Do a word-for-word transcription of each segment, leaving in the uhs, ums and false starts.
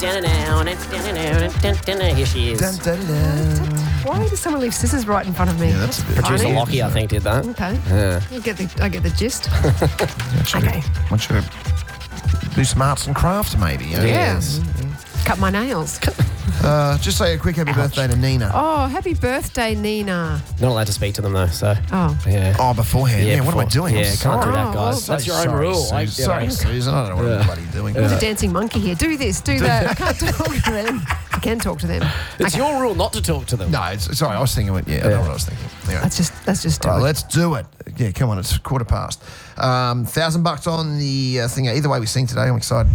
Here she is. Dun, dun, dun. Why does someone leave scissors right in front of me? Yeah, that's a bit Producer funny. Lockie, I think, did that. Okay. Yeah. I get the I get the gist. Actually, Okay. I want you to do some arts and crafts, maybe. You know? Yes. Cut my nails. Uh, just say a quick happy birthday to Nina. Oh, happy birthday, Nina. Not allowed to speak to them, though, so... Oh. Yeah. Oh, beforehand. Yeah, what am I before- doing? I'm Yeah, can't sorry. do that, Oh, guys. well, That's your own Sorry, rule. Susan. I- Sorry, Susan. I don't know what I'm bloody doing. There's a dancing monkey here. Do this, do that. I can't talk to them. I can talk to them. It's Okay. your rule not to talk to them. No, it's, sorry, I was thinking it. Yeah, I know what I was thinking. Anyway. Let's just let's just do All right, it. let's do it. Yeah, come on, it's quarter past. Um, thousand bucks on the uh, thing. Either way we sing today, I'm excited.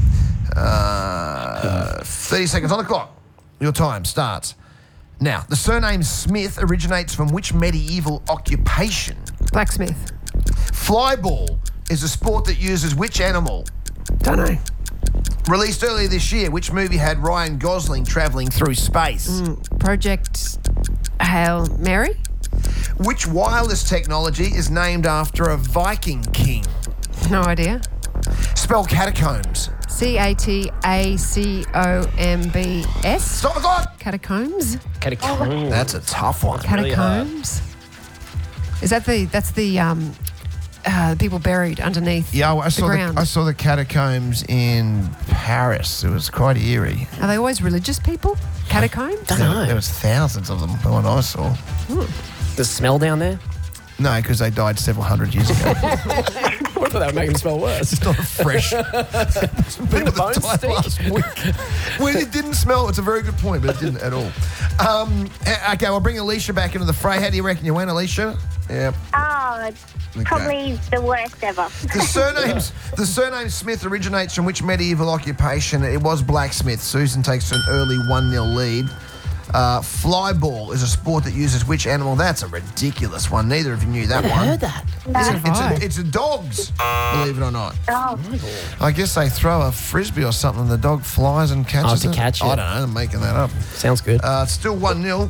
Uh, thirty seconds on the clock. Your time starts now. The surname Smith originates from which medieval occupation? Blacksmith. Flyball is a sport that uses which animal? Don't know. Released earlier this year, which movie had Ryan Gosling travelling through space? Project Hail Mary. Which wireless technology is named after a Viking king? No idea. Spell catacombs. C A T A C O M B S. Stop the clock. Catacombs. Catacomb. That's a tough one. really hard. Catacombs. Is that the that's the um uh, people buried underneath Yeah, I the saw the, ground? I saw the catacombs in Paris. It was quite eerie. Are they always religious people? Catacombs? Don't There, know. there was thousands of them. The one I saw. The smell down there? No, because they died several hundred years ago. I thought that would make them smell worse. It's not fresh. People the that bones died stink? last week. Well, it didn't smell. It's a very good point, but it didn't at all. Um, eh, okay, we'll bring Alicia back into the fray. How do you reckon you went, Alicia? Yeah. Oh, probably the worst ever. The surnames, the surname Smith originates from which medieval occupation? It was blacksmith. Susan takes an early one nil lead. Uh, flyball is a sport that uses which animal? That's a ridiculous one. Neither of you knew that I one. heard that. It's a, it's, Right. a, it's a dog's, believe it or not. Oh, I guess they throw a frisbee or something and the dog flies and catches Oh, to it. catch I it. don't know. I'm making that up. Sounds good. Uh, it's still one nil.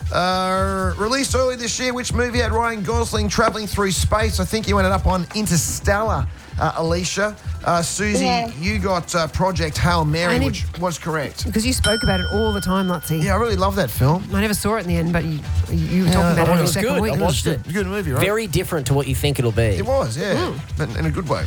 Uh, released early this year, which movie had Ryan Gosling travelling through space? I think you ended up on Interstellar, uh, Alicia. Uh, Susie, Yeah. you got uh, Project Hail Mary, I need- which was correct. Because you spoke about it all the time, Lutzy. Yeah, I really love that film. I never saw it in the end, but you, you were Yeah, talking about I it every was second good. week. I watched it. Good movie, right? Very different to what you think it'll be. It was, yeah, but in a good way.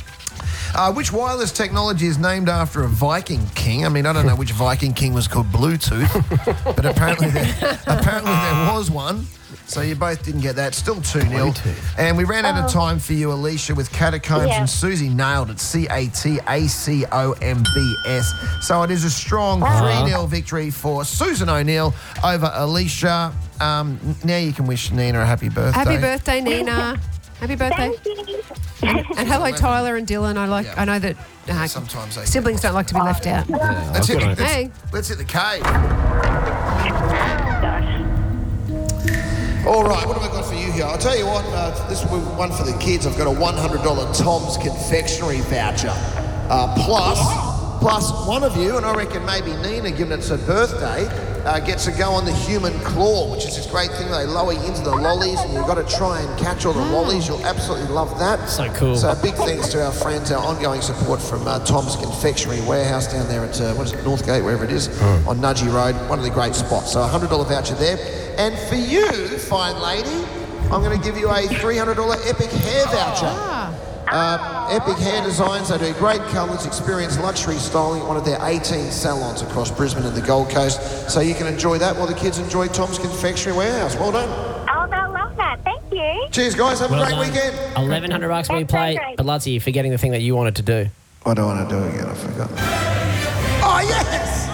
Uh, which wireless technology is named after a Viking king? I mean, I don't know which Viking king was called Bluetooth, but apparently there, apparently there was one. So you both didn't get that. Still two nil. Bluetooth. And we ran out of time for you, Alicia, with catacombs, Yeah. and Susie nailed it. C A T A C O M B S. So it is a strong three nil victory for Susan O'Neill over Alicia. Um, now you can wish Nina a happy birthday. Happy birthday, Nina. Happy birthday. thank you. And hello, Tyler and Dylan. I like. Yeah. I know that uh, Sometimes they siblings don't like to be left out. Let's hit, good on let's, Hey. let's hit the cave. Oh, gosh. All right, what have I got for you here? I'll tell you what, uh, this will be one for the kids. I've got a one hundred dollars Tom's Confectionery voucher. Uh, plus, plus one of you, and I reckon maybe Nina, given it's her birthday, uh, gets to go on the human claw, which is this great thing. They lower you into the lollies, and you've got to try and catch all the lollies. You'll absolutely love that. So cool. So big thanks to our friends, our ongoing support from uh, Tom's Confectionery Warehouse down there at, uh, what is it, Northgate, wherever it is, on Nudgee Road. One of the great spots. So a one hundred dollars voucher there. And for you, fine lady, I'm going to give you a three hundred dollars Epic Hair voucher. Ah, Uh, Epic Hair Designs, they do great colours, experience luxury styling at one of their eighteen salons across Brisbane and the Gold Coast. So you can enjoy that while the kids enjoy Tom's Confectionery Warehouse. Well done. Oh, they'll love that. Thank you. Cheers, guys. Have a Well great done. weekend. eleven hundred bucks when you That's so play. great. But Lutzy, you're forgetting the thing that you wanted to do. What do I want to do again? I forgot. Oh, yes!